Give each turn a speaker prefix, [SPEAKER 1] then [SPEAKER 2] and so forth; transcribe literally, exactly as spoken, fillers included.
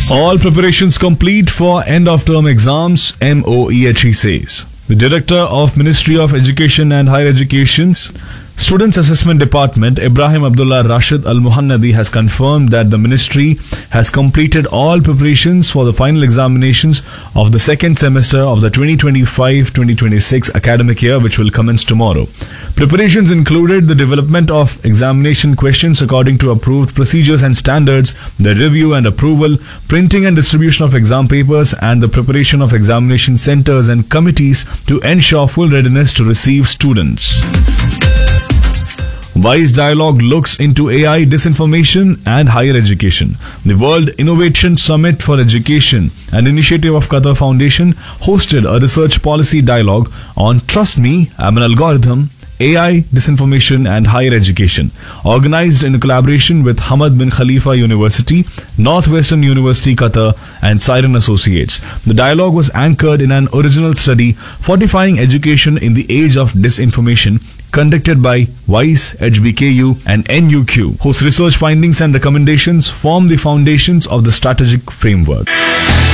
[SPEAKER 1] All preparations complete for end of term exams, M O E H E says. The Director of Ministry of Education and Higher Education's Students Assessment Department, Ibrahim Abdullah Rashid Al Muhannadi, has confirmed that the ministry has completed all preparations for the final examinations of the second semester of the twenty twenty-five twenty twenty-six academic year, which will commence tomorrow. Preparations included the development of examination questions according to approved procedures and standards, the review and approval, printing and distribution of exam papers, and the preparation of examination centers and committees to ensure full readiness to receive students. WISE Dialogue looks into A I disinformation and higher education. The World Innovation Summit for Education, an initiative of Qatar Foundation, hosted a research policy dialogue on Trust Me, I'm an Algorithm, A I, Disinformation and Higher Education, organized in collaboration with Hamad bin Khalifa University, Northwestern University Qatar and Siren Associates. The dialogue was anchored in an original study, Fortifying Education in the Age of Disinformation, conducted by WISE, H B K U and N U Q, whose research findings and recommendations form the foundations of the strategic framework.